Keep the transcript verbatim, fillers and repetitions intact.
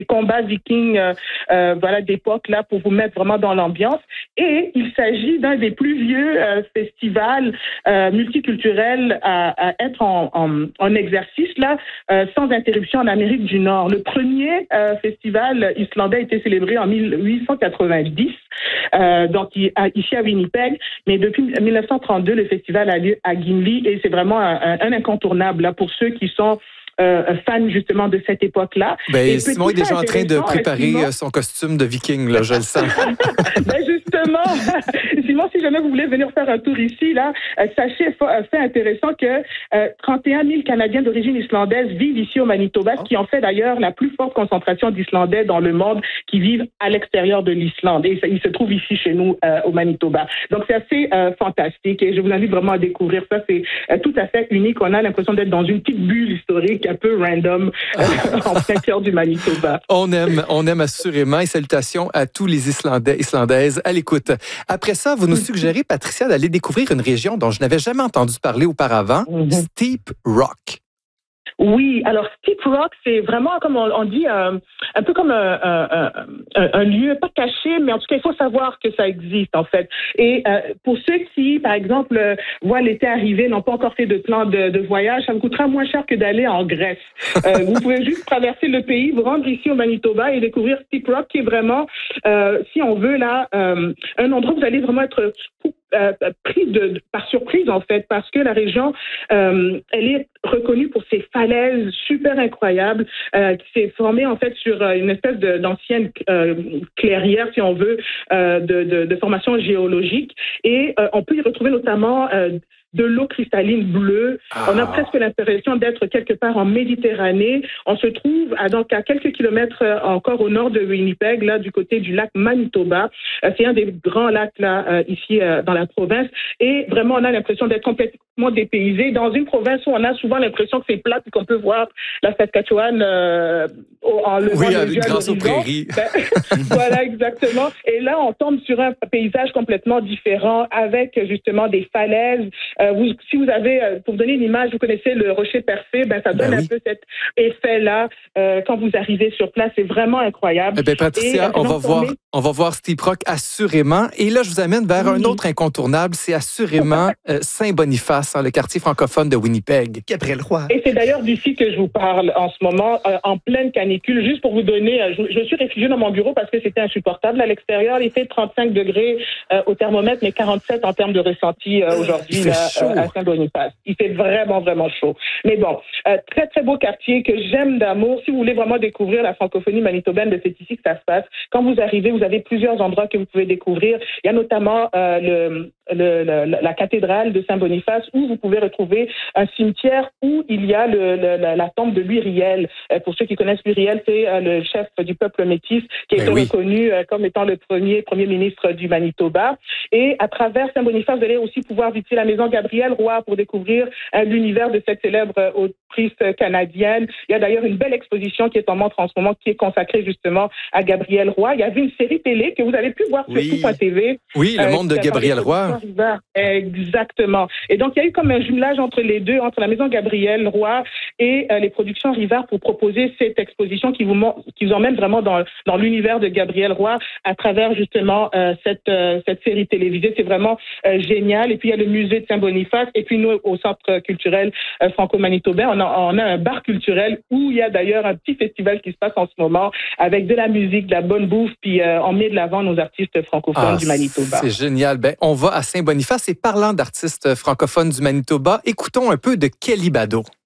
combats vikings euh, euh, voilà, d'époque là pour vous mettre vraiment dans l'ambiance. Et il s'agit d'un des plus vieux euh, festivals euh, multiculturels à, à être en, en, en exercice là euh, sans interruption en Amérique du Nord. Le premier euh, festival islandais a été célébré en mille huit cent quatre-vingt-dix, euh, donc ici à Winnipeg, mais depuis mille neuf cent trente-deux, le festival a lieu à Gimli et c'est vraiment un, un incontournable là, pour ceux qui sont Euh, fan justement de cette époque-là. Ben, Simon est déjà en train de préparer Simon, son costume de viking, là, je le sens. Ben justement, Simon, si jamais vous voulez venir faire un tour ici, là, euh, sachez, fait intéressant que euh, trente et un mille Canadiens d'origine islandaise vivent ici au Manitoba, ce qui en fait d'ailleurs la plus forte concentration d'Islandais dans le monde qui vivent à l'extérieur de l'Islande. Et ça, ils se trouvent ici chez nous euh, au Manitoba. Donc c'est assez euh, fantastique et je vous invite vraiment à découvrir ça. C'est euh, tout à fait unique. On a l'impression d'être dans une petite bulle historique un peu random euh, en plein cœur du Manitoba. On aime, on aime assurément et salutations à tous les Islandais, Islandaises à l'écoute. Après ça, vous nous suggérez, Patricia, d'aller découvrir une région dont je n'avais jamais entendu parler auparavant, mm-hmm. Steep Rock. Oui, alors Steep Rock, c'est vraiment, comme on, on dit, euh, un peu comme un, un, un, un lieu, pas caché, mais en tout cas, il faut savoir que ça existe, en fait. Et euh, pour ceux qui, par exemple, euh, voient l'été arriver, n'ont pas encore fait de plan de, de voyage, ça vous coûtera moins cher que d'aller en Grèce. Euh, vous pouvez juste traverser le pays, vous rendre ici au Manitoba et découvrir Steep Rock, qui est vraiment, euh, si on veut, là, euh, un endroit où vous allez vraiment être Euh, pris de, de, par surprise en fait, parce que la région, euh, elle est reconnue pour ses falaises super incroyables, euh, qui s'est formée en fait sur une espèce de, d'ancienne euh, clairière, si on veut, euh, de, de, de formation géologique. Et euh, on peut y retrouver notamment euh, de l'eau cristalline bleue. Ah. On a presque l'impression d'être quelque part en Méditerranée. On se trouve à, donc à quelques kilomètres encore au nord de Winnipeg, là du côté du lac Manitoba. Euh, c'est un des grands lacs là euh, ici euh, dans la province. Et vraiment, on a l'impression d'être complètement dépaysé dans une province où on a souvent l'impression que c'est plat et qu'on peut voir la Saskatchewan euh, en levant oui, les yeux à grâce aux prairies. Ben, voilà, exactement. Et là, on tombe sur un paysage complètement différent avec justement des falaises. Euh, vous, si vous avez, euh, pour vous donner une image, vous connaissez le rocher percé, ben ça donne ben oui. un peu cet effet-là euh, quand vous arrivez sur place. C'est vraiment incroyable. Eh bien, Patricia, Et, on va voir, on va voir Steep Rock assurément. Et là, je vous amène vers oui. un autre incontournable. C'est assurément euh, Saint-Boniface, hein, le quartier francophone de Winnipeg. Gabriel Roy. Et c'est d'ailleurs d'ici que je vous parle en ce moment, euh, en pleine canicule. Juste pour vous donner, euh, je, je suis réfugiée dans mon bureau parce que c'était insupportable. À l'extérieur, il fait trente-cinq degrés euh, au thermomètre, mais quarante-sept en termes de ressenti euh, aujourd'hui. Là, à Saint-Boniface. Il fait vraiment, vraiment chaud. Mais bon, euh, très, très beau quartier que j'aime d'amour. Si vous voulez vraiment découvrir la francophonie manitobaine, c'est ici que ça se passe. Quand vous arrivez, vous avez plusieurs endroits que vous pouvez découvrir. Il y a notamment euh, le, le, le, la cathédrale de Saint-Boniface où vous pouvez retrouver un cimetière où il y a le, le, la, la tombe de Louis Riel. Euh, pour ceux qui connaissent Louis Riel, c'est euh, le chef du peuple métis qui a été oui. reconnu euh, comme étant le premier premier ministre du Manitoba. Et à travers Saint-Boniface, vous allez aussi pouvoir visiter la maison Gabriel Roy pour découvrir euh, l'univers de cette célèbre euh, autrice canadienne. Il y a d'ailleurs une belle exposition qui est en montre en ce moment qui est consacrée justement à Gabriel Roy. Il y avait une série télé que vous avez pu voir oui. sur tout point T V. Oui, le euh, monde de Gabriel Roy. Exactement. Et donc, il y a eu comme un jumelage entre les deux, entre la maison Gabriel Roy et euh, les productions Rivard pour proposer cette exposition qui vous, qui vous emmène vraiment dans, dans l'univers de Gabriel Roy à travers justement euh, cette, euh, cette série télévisée. C'est vraiment euh, génial. Et puis, il y a le musée de Saint-Boniface. Et puis, nous, au Centre culturel euh, franco-manitobain, on a, on a un bar culturel où il y a d'ailleurs un petit festival qui se passe en ce moment avec de la musique, de la bonne bouffe, puis euh, on met de l'avant nos artistes francophones ah, du Manitoba. C'est génial. Ben, on va à Saint-Boniface et parlant d'artistes francophones du Manitoba, écoutons un peu de Kelly Bado.